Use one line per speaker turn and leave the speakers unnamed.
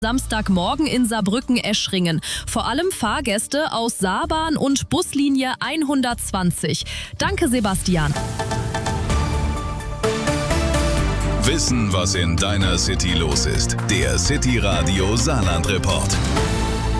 Samstagmorgen in Saarbrücken-Eschringen. Vor allem Fahrgäste aus Saarbahn und Buslinie 120. Danke, Sebastian.
Wissen, was in deiner City los ist. Der City Radio Saarland Report.